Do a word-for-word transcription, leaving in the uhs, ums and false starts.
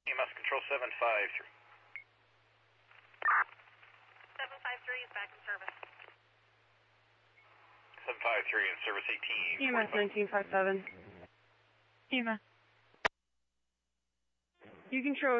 E M S Control seven five three. seven five three is back in service. seven five three in service eighteen. E M S nineteen five seven. E M S. You control